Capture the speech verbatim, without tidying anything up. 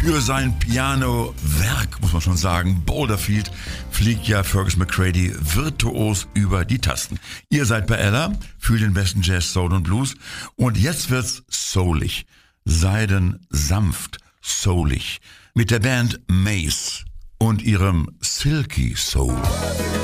Für sein Piano-Werk, muss man schon sagen, Boulderfield, fliegt ja Fergus McCready virtuos über die Tasten. Ihr seid bei Ella, für den besten Jazz, Soul und Blues. Und jetzt wird's soulig, seidensanft, soulig, mit der Band Mace und ihrem Silky Soul.